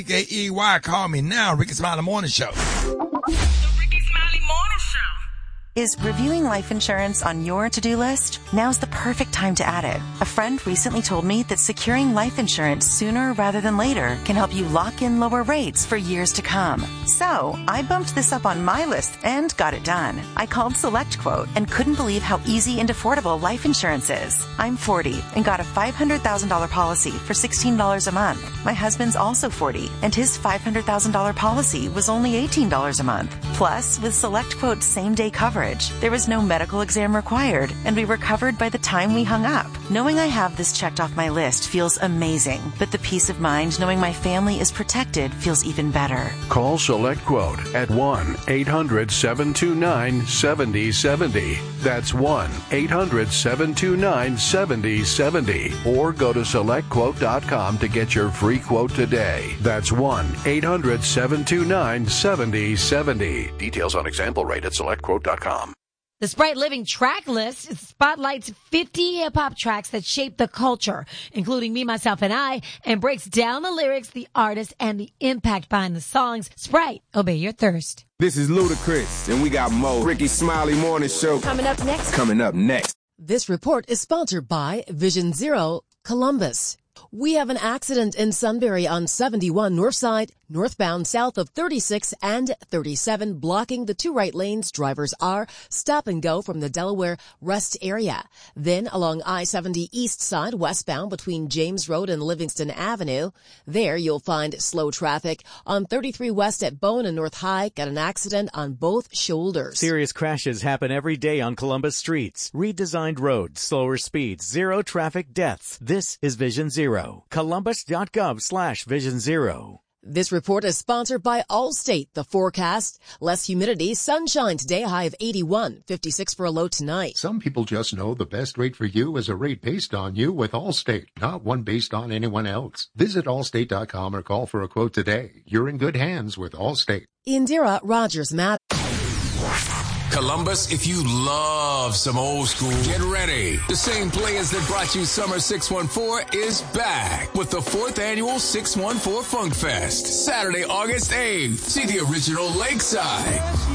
K-E-Y, call me now, Ricky Smiley Morning Show. The Ricky Smiley Morning Show. Is reviewing life insurance on your to-do list? Now's the perfect time to add it. A friend recently told me that securing life insurance sooner rather than later can help you lock in lower rates for years to come. So, I bumped this up on my list and got it done. I called SelectQuote and couldn't believe how easy and affordable life insurance is. I'm 40 and got a $500,000 policy for $16 a month. My husband's also 40 and his $500,000 policy was only $18 a month. Plus, with SelectQuote's same-day coverage, there was no medical exam required, and we were covered by the time we hung up. Knowing I have this checked off my list feels amazing, but the peace of mind knowing my family is protected feels even better. Call SelectQuote at 1-800-729-7070. That's 1-800-729-7070. Or go to SelectQuote.com to get your free quote today. That's 1-800-729-7070. Details on example rate at SelectQuote.com. The Sprite Living track list spotlights 50 hip-hop tracks that shape the culture, including Me, Myself, and I, and breaks down the lyrics, the artist, and the impact behind the songs. Sprite, obey your thirst. This is Ludacris, and we got more Ricky Smiley Morning Show. Coming up next. This report is sponsored by Vision Zero, Columbus. We have an accident in Sunbury on 71 Northside, northbound south of 36 and 37, blocking the two right lanes. Drivers are stop and go from the Delaware Rest area. Then along I-70 east side, westbound between James Road and Livingston Avenue. There you'll find slow traffic. On 33 west at Bone and North High, got an accident on both shoulders. Serious crashes happen every day on Columbus streets. Redesigned roads, slower speeds, zero traffic deaths. This is Vision Zero. Columbus.gov/Vision Zero. This report is sponsored by Allstate. The forecast, less humidity, sunshine today, high of 81, 56 for a low tonight. Some people just know the best rate for you is a rate based on you with Allstate, not one based on anyone else. Visit Allstate.com or call for a quote today. You're in good hands with Allstate. Indira Rogers, Matt. Columbus, if you love some old school, get ready. The same players that brought you Summer 614 is back with the 4th annual 614 Funk Fest. Saturday, August 8th. See the original Lakeside.